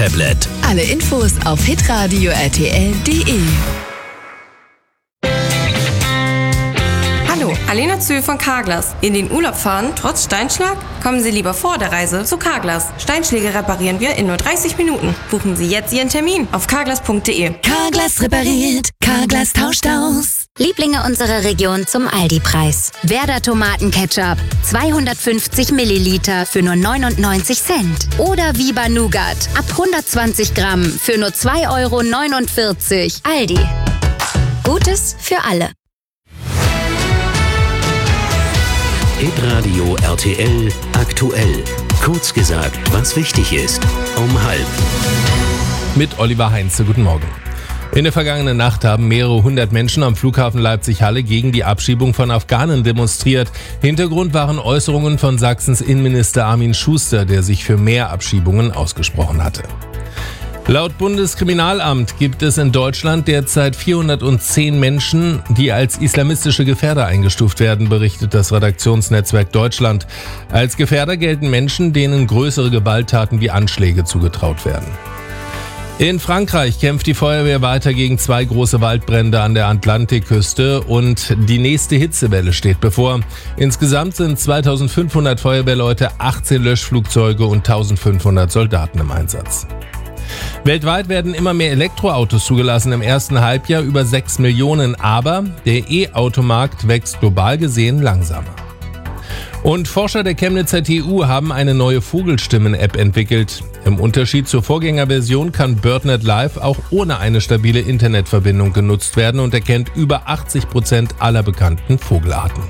Tablet. Alle Infos auf hitradio rtl.de. Hallo, Alena Zühl von Carglass. In den Urlaub fahren trotz Steinschlag? Kommen Sie lieber vor der Reise zu Carglass. Steinschläge reparieren wir in nur 30 Minuten. Buchen Sie jetzt Ihren Termin auf carglass.de. Carglass repariert, Carglass tauscht aus. Lieblinge unserer Region zum Aldi-Preis. Werder Tomatenketchup, 250 Milliliter für nur 99 Cent. Oder Viva Nougat, ab 120 Gramm für nur 2,49 €. Aldi. Gutes für alle. Hitradio RTL aktuell. Kurz gesagt, was wichtig ist. Um 12:30. Mit Oliver Heinze. Guten Morgen. In der vergangenen Nacht haben mehrere hundert Menschen am Flughafen Leipzig-Halle gegen die Abschiebung von Afghanen demonstriert. Hintergrund waren Äußerungen von Sachsens Innenminister Armin Schuster, der sich für mehr Abschiebungen ausgesprochen hatte. Laut Bundeskriminalamt gibt es in Deutschland derzeit 410 Menschen, die als islamistische Gefährder eingestuft werden, berichtet das Redaktionsnetzwerk Deutschland. Als Gefährder gelten Menschen, denen größere Gewalttaten wie Anschläge zugetraut werden. In Frankreich kämpft die Feuerwehr weiter gegen 2 große Waldbrände an der Atlantikküste und die nächste Hitzewelle steht bevor. Insgesamt sind 2500 Feuerwehrleute, 18 Löschflugzeuge und 1500 Soldaten im Einsatz. Weltweit werden immer mehr Elektroautos zugelassen, im ersten Halbjahr über 6 Millionen, aber der E-Automarkt wächst global gesehen langsamer. Und Forscher der Chemnitzer TU haben eine neue Vogelstimmen-App entwickelt. Im Unterschied zur Vorgängerversion kann BirdNet Live auch ohne eine stabile Internetverbindung genutzt werden und erkennt über 80% aller bekannten Vogelarten.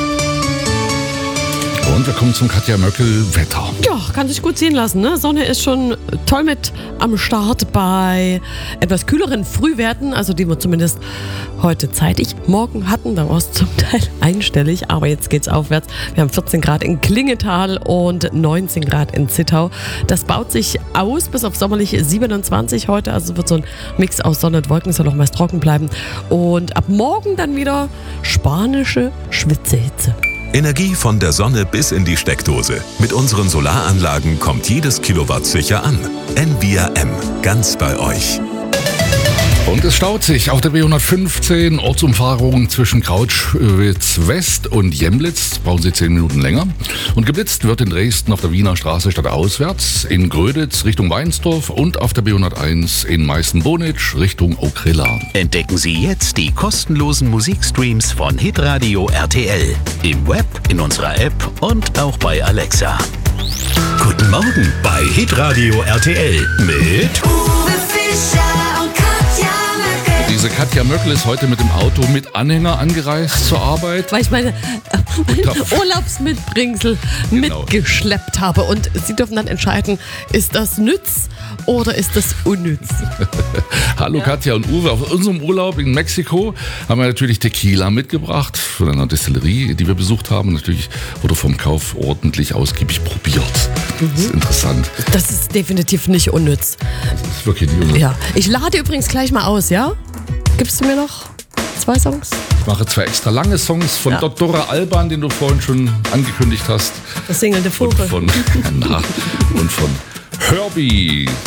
Und wir kommen zum Katja Möckel Wetter. Ja, kann sich gut sehen lassen. Ne? Sonne ist schon toll mit am Start bei etwas kühleren Frühwerten, also die wir zumindest heute zeitig morgen hatten. Da war es zum Teil einstellig, aber jetzt geht's aufwärts. Wir haben 14 Grad in Klingenthal und 19 Grad in Zittau. Das baut sich aus bis auf sommerlich 27 heute. Also wird so ein Mix aus Sonne und Wolken, soll noch meist trocken bleiben. Und ab morgen dann wieder spanische Schwitzehitze. Energie von der Sonne bis in die Steckdose. Mit unseren Solaranlagen kommt jedes Kilowatt sicher an. Envia M. Ganz bei euch. Und es staut sich auf der B115 Ortsumfahrung zwischen Krautschwitz West und Jemlitz. Brauchen Sie 10 Minuten länger. Und geblitzt wird in Dresden auf der Wiener Straße stadtauswärts, in Gröditz Richtung Weinsdorf und auf der B101 in Meißen-Bonitsch Richtung Okrilla. Entdecken Sie jetzt die kostenlosen Musikstreams von Hitradio RTL. Im Web, in unserer App und auch bei Alexa. Guten Morgen bei Hitradio RTL mit Uwe Fischer und Katja Möckel. Diese Katja Möckel ist heute mit dem Auto mit Anhänger angereist zur Arbeit. Weil ich meine Urlaubsmitbringsel mitgeschleppt habe. Und Sie dürfen dann entscheiden, ist das nütz oder ist das unnütz? Hallo Katja und Uwe. Auf unserem Urlaub in Mexiko haben wir natürlich Tequila mitgebracht von einer Destillerie, die wir besucht haben. Natürlich wurde vom Kauf ordentlich ausgiebig probiert. Das ist interessant. Das ist definitiv nicht unnütz. Das ist wirklich nicht unnütz. Ja. Ich lade übrigens gleich mal aus, ja? Gibst du mir noch 2 Songs? Ich mache 2 extra lange Songs von Dr. Alban, den du vorhin schon angekündigt hast. Das singende Vogel. Und von Herbie.